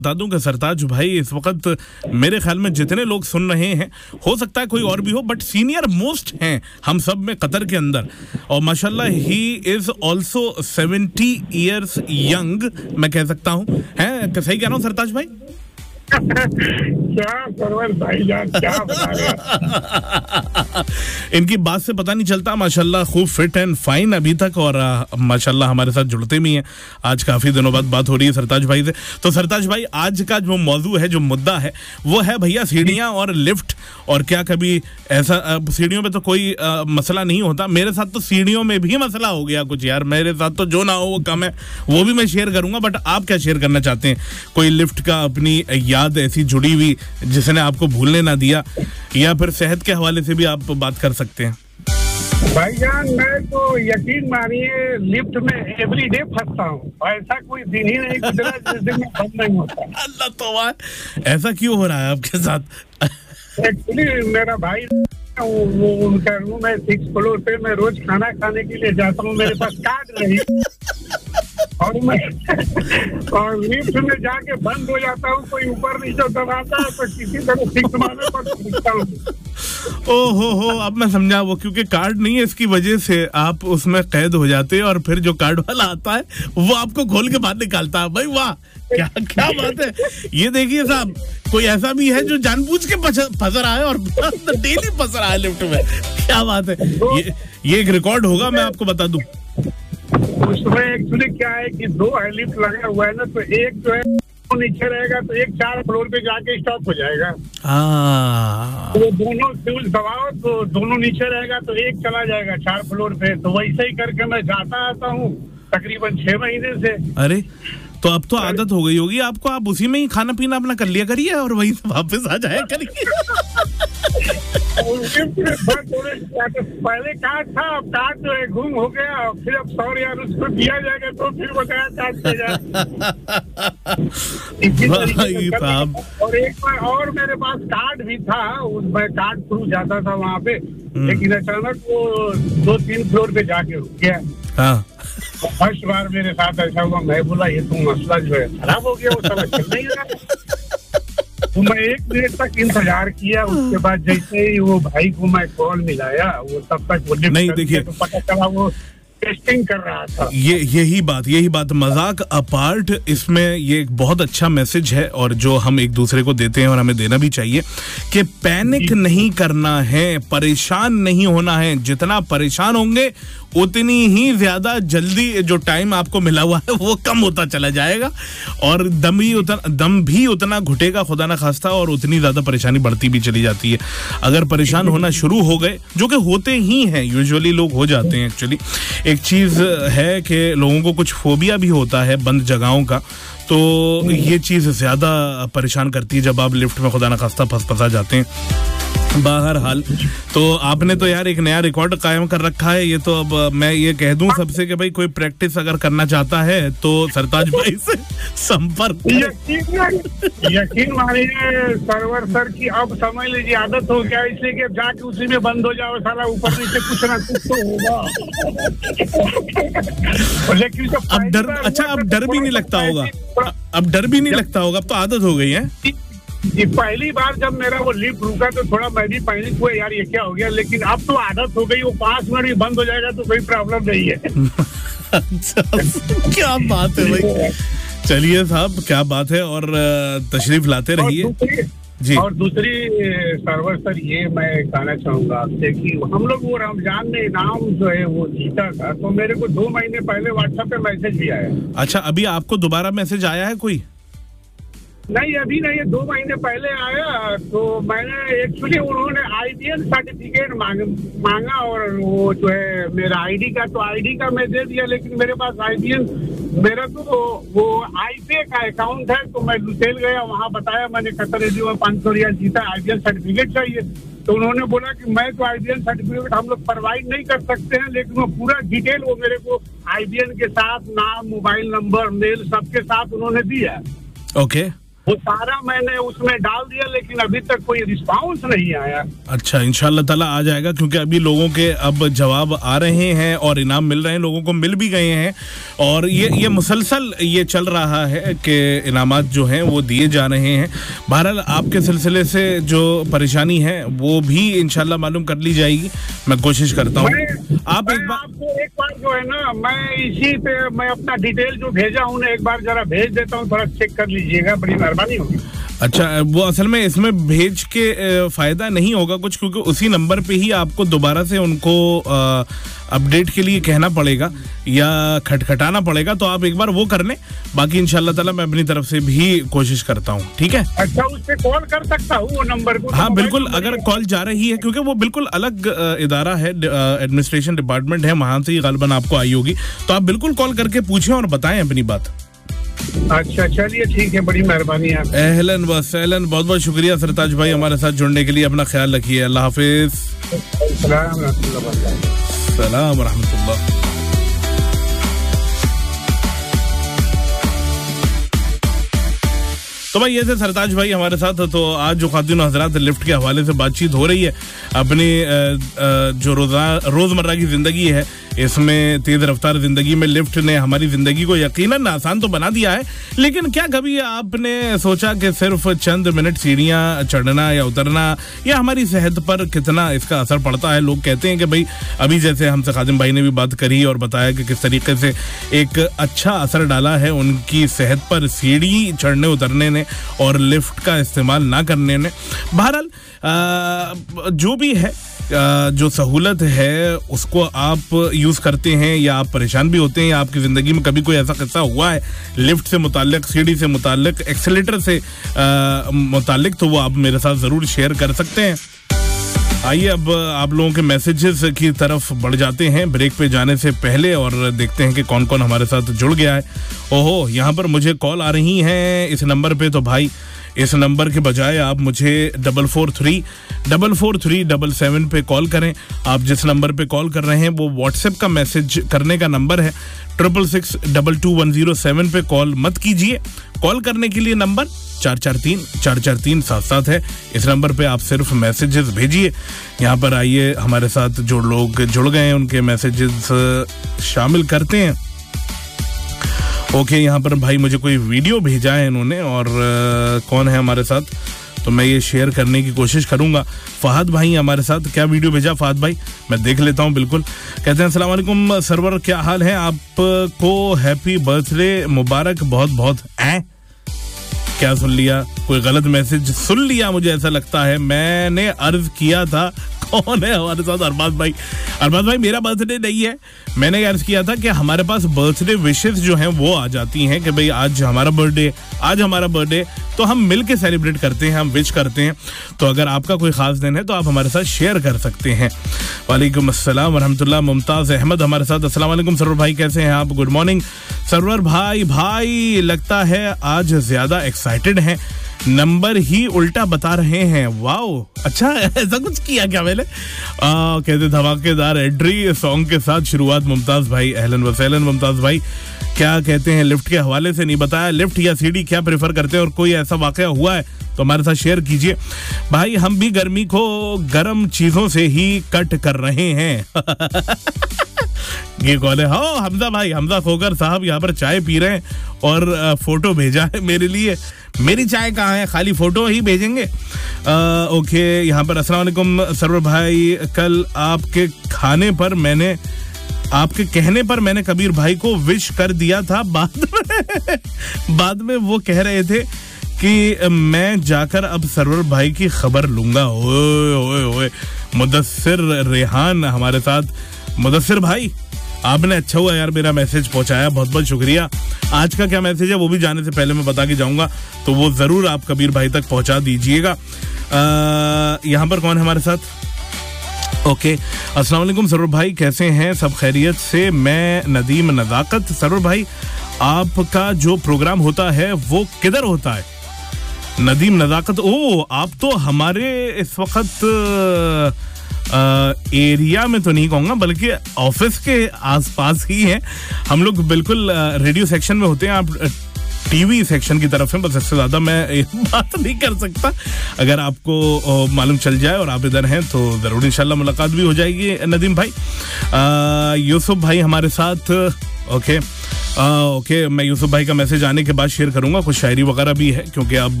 बता दूं कि सरताज भाई इस वक्त मेरे ख्याल में जितने लोग सुन रहे हैं, हो सकता है कोई और भी हो, बट सीनियर मोस्ट हैं हम सब में कतर के अंदर। और माशाल्लाह he is also 70 years young, मैं कह सकता हूँ। हैं, सही कह रहा हूँ सरताज भाई? क्या सरवर भाईजान, क्या बता रहे? इनकी बात से पता नहीं चलता, माशाल्लाह खूब फिट एंड फाइन अभी तक, और माशाल्लाह हमारे साथ जुड़ते भी हैं। आज काफी दिनों बाद बात हो रही है सरताज भाई से। तो सरताज भाई, आज का जो मौजू है, जो मुद्दा है, वो है भैया सीढ़ियां और लिफ्ट। और क्या कभी ऐसा, सीढ़ियों पे तो कोई मसला नहीं होता, मेरे साथ तो सीढ़ियों में भी मसला हो गया कुछ यार। मेरे साथ तो जो ना हो वो कम है, वो भी मैं शेयर करूंगा। बट आप क्या शेयर करना चाहते हैं? कोई लिफ्ट का अपनी याद ऐसी जुड़ी हुई जिसने आपको भूलने ना दिया, या फिर सेहत के हवाले से भी आप बात कर सकते हैं। भाईजान, मैं तो यकीन मानिए लिफ्ट में एवरीडे फंसता हूँ। ऐसा कोई दिन ही नहीं गुजरा जिस दिन में बंद नहीं होता। अल्लाह तौबा, ऐसा क्यों हो रहा है आपके साथ? एक्चुअली मेरा भाई, वो उनका रूम है 6th फ्लोर पे। मैं रोज खाना खाने के लिए जाता हूँ, मेरे पास कार्ड नहीं, और मैं और लिफ्ट में जाके बंद हो जाता हूँ। कोई ऊपर नीचे दबाता है तो किसी तरह फिक्स मारने पर दिखता हूँ। ओहो, अब मैं समझा, वो क्योंकि कार्ड नहीं है इसकी वजह से आप उसमें कैद हो जाते हैं, और फिर जो कार्ड वाला आता है वो आपको खोल के बाहर निकालता है। भाई वाह, क्या क्या बात है। ये देखिए साहब, कोई ऐसा भी है जो जानबूझ के फंस रहा है और डेली फंस रहा है लिफ्ट में। क्या बात है, ये एक रिकॉर्ड होगा, मैं आपको बता दूं। उसमें एक्चुअली क्या है कि 2 लिफ्ट लगा हुआ है ना, तो एक जो है नीचे रहेगा तो एक 4 फ्लोर पे जाके स्टॉप हो जाएगा। तो दोनों फ्यूज दबाओ तो दोनों नीचे रहेगा, तो एक चला जाएगा 4 फ्लोर पे। तो वैसे ही करके मैं जाता आता हूँ तकरीबन 6 महीने से। अरे, तो अब तो आदत हो गई होगी आपको, आप उसी में ही खाना पीना अपना कर लिया करिए और वहीं से वापस आ जाया करिए। पहले कार्ड था, अब कार्ड जो है गुम हो गया। फिर अब 100 यार उसको दिया जाएगा, तो फिर बताया कार्ड से जाए। और एक बार और मेरे पास कार्ड भी था, मैं कार्ड थ्रू जाता था वहाँ पे, लेकिन अचानक वो 2-3 फ्लोर पे जाके रुक गया। फर्स्ट बार मेरे साथ ऐसा हुआ। मैं बोला ये तो मसला जो है खराब हो गया, वो समझ नहीं रहा। तो मैं 1 मिनट तक इंतजार किया। उसके बाद जैसे ही वो भाई को मैं कॉल मिलाया, वो तब तक वो नहीं, देखिए, तो पता चला वो टेस्टिंग कर रहा था। यही बात मजाक अपार्ट, इसमें ये एक बहुत अच्छा मैसेज है, और जो हम एक दूसरे को देते हैं और हमें देना भी चाहिए, कि पैनिक नहीं करना है, परेशान नहीं होना है। जितना परेशान होंगे उतनी ही ज्यादा जल्दी जो टाइम आपको मिला हुआ है वो कम होता चला जाएगा, और दम भी उतना घुटेगा खुदा ना खास्ता, और उतनी ज्यादा परेशानी बढ़ती भी चली जाती है। अगर परेशान होना शुरू हो गए, जो कि होते ही हैं, यूजुअली लोग हो जाते हैं। एक्चुअली एक चीज है कि लोगों को कुछ फोबिया भी होता है बंद जगहों का, तो ये चीज ज्यादा परेशान करती है जब आप लिफ्ट में खुदा ना खास्ता फंसा जाते हैं। बहरहाल, तो आपने तो यार एक नया रिकॉर्ड कायम कर रखा है। ये तो अब मैं ये कह दूं सबसे कि भाई कोई प्रैक्टिस अगर करना चाहता है तो सरताज भाई से संपर्क। यकीन मानिए सरवर सर की अब समझ लीजिए आदत हो गया, इसलिए कि जाके उसी में बंद हो जाओ, साला ऊपर नीचे कुछ ना कुछ तो होगा। अब डर, अच्छा अब डर भी नहीं लगता होगा, अब डर भी नहीं लगता होगा, अब तो आदत हो गई है। ये पहली बार जब मेरा वो लिफ्ट रुका तो थोड़ा मैं भी पैनिक हुआ, यार ये क्या हो गया, लेकिन अब तो आदत हो गई। वो 5 मिनट भी बंद हो जाएगा तो कोई प्रॉब्लम नहीं है। क्या बात है भाई, चलिए साहब, क्या बात है, और तशरीफ लाते रहिए जी। और दूसरी सरवर सर, ये मैं कहना चाहूंगा आपसे कि हम लोग वो रमजान में इनाम जो है वो जीता था, तो मेरे को 2 महीने पहले व्हाट्सएप पे मैसेज भी आया। अच्छा, अभी आपको दोबारा मैसेज आया है कोई? नहीं, अभी नहीं, 2 महीने पहले आया। तो मैंने एक्चुअली, उन्होंने IBN सर्टिफिकेट मांगा, और वो जो है मेरा आईडी का, तो आईडी का मैं दे दिया, लेकिन मेरे पास IBN, मेरा तो वो IPay का अकाउंट है। तो मैं लुटेल गया, वहाँ बताया मैंने कतर रेडियो में 500 रियाल जीता, IBN सर्टिफिकेट चाहिए। तो उन्होंने बोला कि मैं तो IBN सर्टिफिकेट हम लोग प्रोवाइड नहीं कर सकते हैं, लेकिन वो पूरा डिटेल वो मेरे को IBN के साथ, नाम, मोबाइल नंबर, मेल, सबके साथ उन्होंने दिया। ओके। वो सारा मैंने उसमें डाल दिया, लेकिन अभी तक कोई रिस्पांस नहीं आया। अच्छा, इंशाल्लाह ताला आ जाएगा, क्योंकि अभी लोगों के अब जवाब आ रहे हैं और इनाम मिल रहे हैं, लोगों को मिल भी गए हैं और ये मुसलसल ये चल रहा है कि इनामात जो हैं वो दिए जा रहे हैं। बहरहाल आपके सिलसिले से जो परेशानी है वो भी इंशाल्लाह मालूम कर ली जाएगी, मैं कोशिश करता हूँ। आप आपको एक बार जो है ना, मैं इसी पे मैं अपना डिटेल जो भेजा हूँ एक बार जरा भेज देता हूँ, थोड़ा चेक कर लीजिएगा, बड़ी मेहरबानी होगी। अच्छा, वो असल में इसमें भेज के फायदा नहीं होगा कुछ, क्योंकि उसी नंबर पे ही आपको दोबारा से उनको अपडेट के लिए कहना पड़ेगा या खटखटाना पड़ेगा, तो आप एक बार वो कर लें। बाकी इंशाल्लाह ताला मैं अपनी तरफ से भी कोशिश करता हूँ, ठीक है? अच्छा, उस पे कॉल कर सकता हूँ वो नंबर को? हाँ बिल्कुल, अगर कॉल जा रही है, क्योंकि वो बिल्कुल अलग इदारा है, एडमिनिस्ट्रेशन डिपार्टमेंट है, वहां से ही गालिबन आपको आई होगी, तो आप बिल्कुल कॉल करके पूछें और बताएं अपनी बात। अच्छा, चलिए ठीक है, बड़ी मेहरबानी है। अहलन व सहलन, बहुत बहुत शुक्रिया सरताज भाई हमारे साथ जुड़ने के लिए। अपना ख्याल रखिए, अल्लाह हाफिज। सलाम व रहमतुल्लाह। तो भाई ये थे सरताज भाई हमारे साथ। तो आज जो खातिन हजरात लिफ्ट के हवाले से बातचीत हो रही है, अपनी जो रोजमर्रा की जिंदगी है, इसमें तेज रफ्तार जिंदगी में लिफ्ट ने हमारी जिंदगी को यकीनन आसान तो बना दिया है, लेकिन क्या कभी आपने सोचा कि सिर्फ चंद मिनट सीढ़ियां चढ़ना या उतरना या हमारी सेहत पर कितना इसका असर पड़ता है? लोग कहते हैं कि भाई, अभी जैसे हमसे खादिम भाई ने भी बात करी और बताया कि किस तरीके से एक अच्छा असर डाला है उनकी सेहत पर सीढ़ी चढ़ने उतरने ने और लिफ्ट का इस्तेमाल ना करने ने। बहरहाल जो भी है, जो सहूलत है उसको आप यूज करते हैं या आप परेशान भी होते हैं, या आपकी जिंदगी में कभी कोई ऐसा किस्सा हुआ है लिफ्ट से मुताल्लिक, सीढ़ी से मुताल्लिक, एक्सीलेटर से मुताल्लिक, तो वो आप मेरे साथ जरूर शेयर कर सकते हैं। आइए अब आप लोगों के मैसेजेस की तरफ बढ़ जाते हैं ब्रेक पे जाने से पहले, और देखते हैं कि कौन कौन हमारे साथ जुड़ गया है। ओहो, यहाँ पर मुझे कॉल आ रही है इस नंबर पे, तो भाई इस नंबर के बजाय आप मुझे 443-443-77 पे कॉल करें। आप जिस नंबर पे कॉल कर रहे हैं वो व्हाट्सएप का मैसेज करने का नंबर है, 666-22107 पे कॉल मत कीजिए। कॉल करने के लिए नंबर 443-443-77 है। इस नंबर पे आप सिर्फ मैसेजेस भेजिए। यहाँ पर आइए, हमारे साथ जो लोग जुड़ गए हैं उनके मैसेजेस शामिल करते हैं। ओके, यहाँ पर भाई मुझे कोई वीडियो भेजा है इन्होंने, और कौन है हमारे साथ, तो मैं ये शेयर करने की कोशिश करूंगा। फहद भाई हमारे साथ, क्या वीडियो भेजा फहद भाई, मैं देख लेता हूं। बिल्कुल, कहते हैं अस्सलाम वालेकुम सरवर, क्या हाल है, आपको हैप्पी बर्थडे मुबारक बहुत बहुत। क्या सुन लिया, कोई गलत मैसेज सुन लिया मुझे ऐसा लगता है। मैंने अर्ज किया था, कौन है हमारे साथ, अरबाज भाई। अरबाज भाई, मेरा बर्थडे नहीं है, मैंने अर्ज किया था कि हमारे पास बर्थडे विशेस जो हैं वो आ जाती हैं कि भाई आज हमारा बर्थडे, तो हम मिल के सेलिब्रेट करते हैं, हम विश करते हैं। तो अगर आपका कोई खास दिन है तो आप हमारे साथ शेयर कर सकते हैं। वालेकुम अस्सलाम वरहमतुल्लाह। मुमताज अहमद हमारे साथ, अस्सलाम वालेकुम सरवर भाई, कैसे हैं आप? गुड मॉर्निंग सरवर भाई, लगता है आज ज्यादा एक्साइटेड हैं, नंबर ही उल्टा बता रहे हैं। वाओ, अच्छा ऐसा कुछ किया क्या मैंने? कहते धमाकेदार एंट्री सॉन्ग के साथ शुरुआत मुमताज भाई। अहलन व सहलन मुमताज भाई, क्या कहते हैं? लिफ्ट के हवाले से नहीं बताया, लिफ्ट या सीढ़ी क्या प्रेफर करते हैं, और कोई ऐसा वाकया हुआ है तो हमारे साथ शेयर कीजिए। भाई हम भी गर्मी को गर्म चीजों से ही कट कर रहे हैं। ये कौन है? हाँ, हमजा भाई, हमजा खोकर साहब यहाँ पर चाय पी रहे हैं और फोटो भेजा है मेरे लिए। मेरी चाय कहाँ है, खाली फोटो ही भेजेंगे। ओके, यहाँ पर अस्सलाम वालेकुम सरवर भाई, कल आपके कहने पर मैंने कबीर भाई को विश कर दिया था, बाद में वो कह रहे थे कि मैं जाकर अब सरवर भाई की खबर लूंगा। ओए ओए ओए, मुदस्सिर रेहान हमारे साथ। मुदस्सिर भाई, आपने अच्छा हुआ यार मेरा मैसेज पहुंचाया, बहुत बहुत शुक्रिया। आज का क्या मैसेज है वो भी जाने से पहले मैं बता के जाऊंगा, तो वो जरूर आप कबीर भाई तक पहुंचा दीजिएगा। यहाँ पर कौन है हमारे साथ? ओके, अस्सलाम वालेकुम सरवर भाई, कैसे हैं? सब खैरियत से। मैं नदीम नजाकत। सरवर भाई, आपका जो प्रोग्राम होता है वो किधर होता है? नदीम नजाकत, ओ आप तो हमारे इस वक्त एरिया में तो नहीं कहूँगा, बल्कि ऑफिस के आसपास ही हैं हम लोग। बिल्कुल रेडियो सेक्शन में होते हैं। आप टीवी सेक्शन की तरफ है, बस इससे ज्यादा मैं बात नहीं कर सकता। अगर आपको मालूम चल जाए और आप इधर हैं तो जरूर इंशाल्लाह मुलाकात भी हो जाएगी नदीम भाई। यूसुफ भाई हमारे साथ, ओके, मैं यूसुफ भाई का मैसेज आने के बाद शेयर करूंगा, कुछ शायरी वगैरह भी है क्योंकि अब